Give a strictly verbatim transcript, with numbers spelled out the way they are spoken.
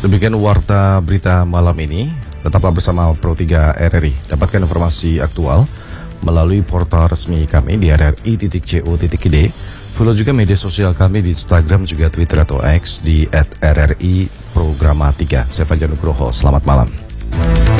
Demikian warta berita malam ini. Tetaplah bersama Pro tiga R R I. Dapatkan informasi aktual melalui portal resmi kami di r r i titik co titik i d. Follow juga media sosial kami di Instagram juga Twitter atau X di at r r i programa tiga. Saya Fajar Nugroho. Selamat malam.